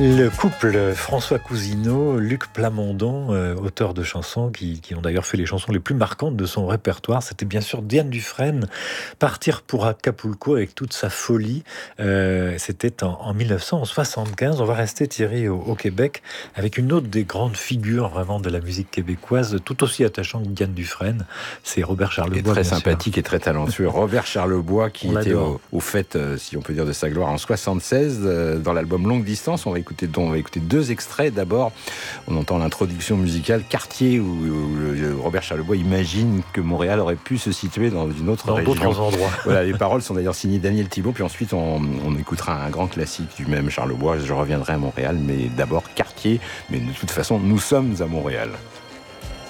Le couple François Cousineau, Luc Plamondon, auteur de chansons qui ont d'ailleurs fait les chansons les plus marquantes de son répertoire, c'était bien sûr Diane Dufresne, Partir pour Acapulco avec toute sa folie. C'était en 1975. On va rester, Thierry, au Québec avec une autre des grandes figures vraiment de la musique québécoise, tout aussi attachante que Diane Dufresne, c'est Robert Charlebois. Très sympathique et très talentueux. Robert Charlebois qui était au fait, si on peut dire, de sa gloire en 76, dans l'album Longue Distance. On va écouter deux extraits. D'abord, on entend l'introduction musicale Quartier, où Robert Charlebois imagine que Montréal aurait pu se situer dans une autre région. Dans d'autres endroits. Voilà, les paroles sont d'ailleurs signées Daniel Thibault. Puis ensuite, on écoutera un grand classique du même Charlebois, Je reviendrai à Montréal. Mais d'abord, Quartier. Mais de toute façon, nous sommes à Montréal.